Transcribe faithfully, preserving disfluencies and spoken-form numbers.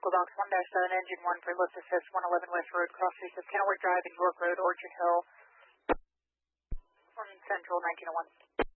Local Box one dash seven, Engine one for lift assist, one eleven West Road, cross streets of Kenilworth Drive and York Road, Orchard Hill, from Central nineteen oh one.